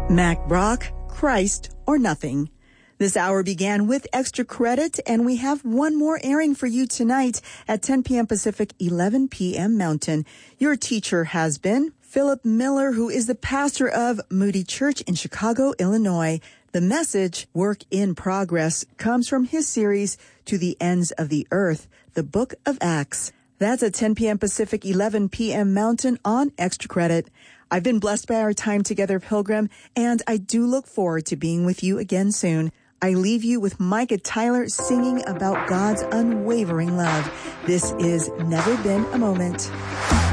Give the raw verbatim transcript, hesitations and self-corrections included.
Mac Brock, Christ or Nothing. This hour began with extra credit, and we have one more airing for you tonight at ten p.m. Pacific, eleven p.m. Mountain. Your teacher has been Philip Miller, who is the pastor of Moody Church in Chicago, Illinois. The message, Work in Progress, comes from his series, To the Ends of the Earth, the Book of Acts. That's at ten p.m. Pacific, eleven p.m. Mountain on extra credit. I've been blessed by our time together, Pilgrim, and I do look forward to being with you again soon. I leave you with Micah Tyler singing about God's unwavering love. This is Never Been a Moment.